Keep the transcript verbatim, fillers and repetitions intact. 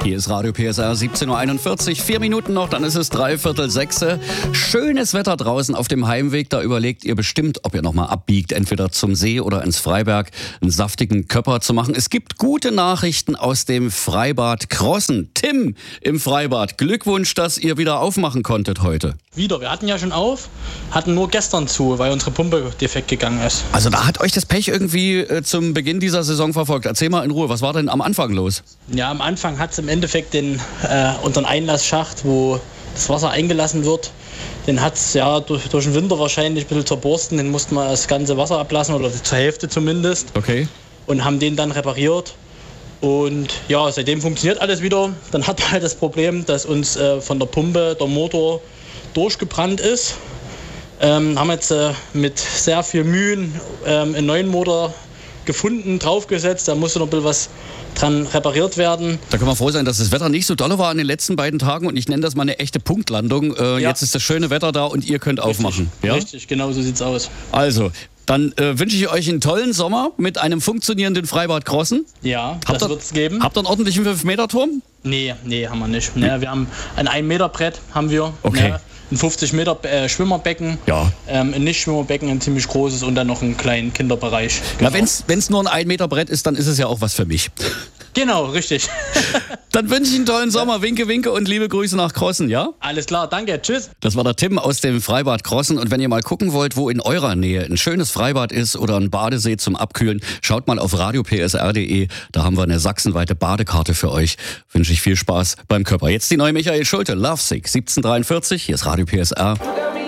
Hier ist Radio P S R, siebzehn Uhr einundvierzig, vier Minuten noch, dann ist es dreiviertel sechse. Schönes Wetter draußen auf dem Heimweg, da überlegt ihr bestimmt, ob ihr nochmal abbiegt, entweder zum See oder ins Freiberg, einen saftigen Köpper zu machen. Es gibt gute Nachrichten aus dem Freibad Krossen. Tim im Freibad, Glückwunsch, dass ihr wieder aufmachen konntet heute. Wieder, wir hatten ja schon auf, hatten nur gestern zu, weil unsere Pumpe defekt gegangen ist. Also da hat euch das Pech irgendwie äh, zum Beginn dieser Saison verfolgt. Erzähl mal in Ruhe, was war denn am Anfang los? Ja, am Anfang hat es im Endeffekt den, äh, unseren Einlassschacht, wo das Wasser eingelassen wird, den hat es ja durch, durch den Winter wahrscheinlich ein bisschen zerborsten. Den mussten wir das ganze Wasser ablassen, oder zur Hälfte zumindest. Okay. Und haben den dann repariert. Und ja, seitdem funktioniert alles wieder. Dann hat man halt das Problem, dass uns äh, von der Pumpe der Motor durchgebrannt ist. Ähm, haben jetzt äh, mit sehr viel Mühen ähm, einen neuen Motor gefunden, draufgesetzt. Da musste noch ein bisschen was dran repariert werden. Da können wir froh sein, dass das Wetter nicht so dolle war in den letzten beiden Tagen und ich nenne das mal eine echte Punktlandung. Äh, ja. Jetzt ist das schöne Wetter da und ihr könnt Richtig, aufmachen. Ja? Richtig, genau so sieht's aus. Also, dann äh, wünsche ich euch einen tollen Sommer mit einem funktionierenden Freibad Krossen. Ja, habt das ihr, wird's geben. Habt ihr einen ordentlichen fünf Meter Turm? Nee, nee, haben wir nicht. Nee, wir haben ein ein Meter Brett, haben wir. Okay. Ne? Ein fünfzig Meter äh, Schwimmerbecken, ja. ähm, ein Nicht-Schwimmerbecken, ein ziemlich großes und dann noch einen kleinen Kinderbereich. Genau. Na, wenn es nur ein ein Meter Brett ist, dann ist es ja auch was für mich. Genau, richtig. Dann wünsche ich einen tollen Sommer. Winke, winke und liebe Grüße nach Krossen, ja? Alles klar, danke, tschüss. Das war der Tim aus dem Freibad Krossen. Und wenn ihr mal gucken wollt, wo in eurer Nähe ein schönes Freibad ist oder ein Badesee zum Abkühlen, schaut mal auf radio p s r punkt d e. Da haben wir eine sachsenweite Badekarte für euch. Wünsche ich viel Spaß beim Körper. Jetzt die neue Michael Schulte, Lovesick, siebzehn Uhr dreiundvierzig. Hier ist Radio P S R.